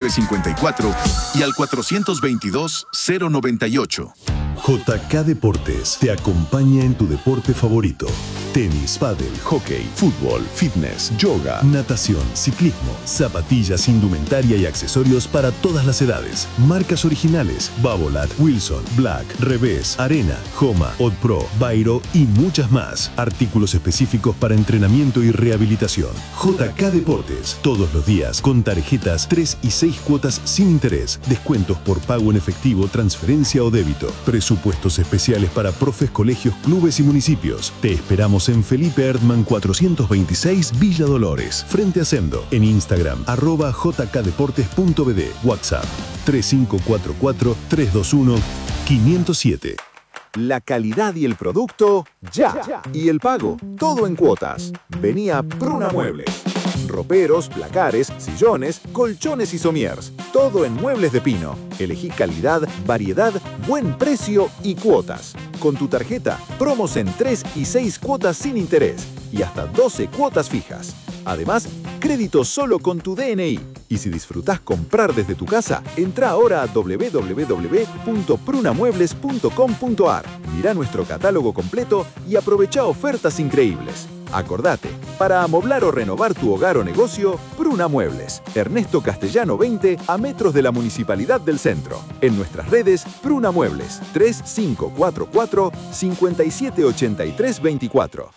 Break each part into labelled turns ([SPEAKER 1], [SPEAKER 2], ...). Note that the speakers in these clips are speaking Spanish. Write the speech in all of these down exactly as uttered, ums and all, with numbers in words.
[SPEAKER 1] cincuenta y cuatro y al cuatrocientos veintidós cero noventa y ocho.
[SPEAKER 2] J K Deportes te acompaña en tu deporte favorito. Tenis, pádel, hockey, fútbol, fitness, yoga, natación, ciclismo, zapatillas, indumentaria y accesorios para todas las edades. Marcas originales: Babolat, Wilson, Black, Revés, Arena, Homa, Odpro, Bairo y muchas más. Artículos específicos para entrenamiento y rehabilitación. J K Deportes, todos los días con tarjetas tres y seis cuotas sin interés. Descuentos por pago en efectivo, transferencia o débito. Presupuestos especiales para profes, colegios, clubes y municipios. Te esperamos en Felipe Erdmann cuatrocientos veintiséis, Villa Dolores, frente a Sendo. En Instagram, arroba jkdeportes.bd. WhatsApp, tres cinco cuatro cuatro, tres dos uno, cinco cero siete.
[SPEAKER 3] La calidad y el producto, ya. Y el pago, todo en cuotas. Vení a Pruna Muebles. Roperos, placares, sillones, colchones y somiers. Todo en muebles de pino. Elegí calidad, variedad, buen precio y cuotas. Con tu tarjeta, promos en tres y seis cuotas sin interés y hasta doce cuotas fijas. Además, crédito solo con tu D N I. Y si disfrutás comprar desde tu casa, entra ahora a doble u doble u doble u punto pruna muebles punto com punto a r. Mirá nuestro catálogo completo y aprovecha ofertas increíbles. Acordate, para amoblar o renovar tu hogar o negocio, Pruna Muebles. Ernesto Castellano veinte, a metros de la Municipalidad del Centro. En nuestras redes, Pruna Muebles, tres cinco cuatro cuatro, cinco siete ocho tres dos cuatro.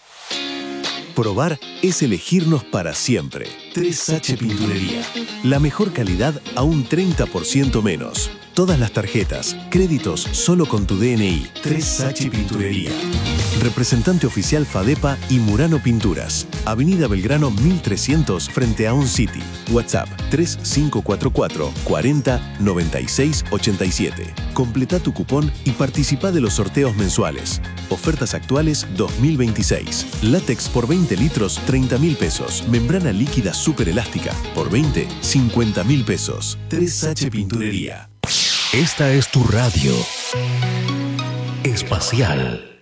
[SPEAKER 2] Probar es elegirnos para siempre. tres H Pinturería. La mejor calidad a un treinta por ciento menos. Todas las tarjetas, créditos solo con tu D N I. tres H Pinturería. Representante oficial FADEPA y Murano Pinturas. Avenida Belgrano mil trescientos frente a On City. WhatsApp tres cinco cuatro cuatro, cuarenta, noventa y seis ochenta y siete. Completa tu cupón y participa de los sorteos mensuales. Ofertas actuales dos mil veintiséis. Látex por veinte litros, treinta mil pesos. Membrana líquida súper elástica por veinte, cincuenta mil pesos. tres H Pinturería.
[SPEAKER 4] Esta es tu radio espacial.